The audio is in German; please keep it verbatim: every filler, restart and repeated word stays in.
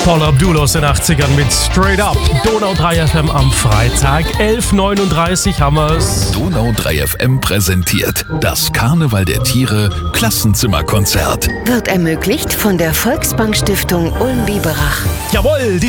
Paula Abdul aus den achtzigern mit Straight Up. Donau drei F M am Freitag. elf Uhr neununddreißig haben wir's. Donau drei F M präsentiert das Karneval der Tiere Klassenzimmerkonzert. Wird ermöglicht von der Volksbank Stiftung Ulm-Biberach. Jawohl, die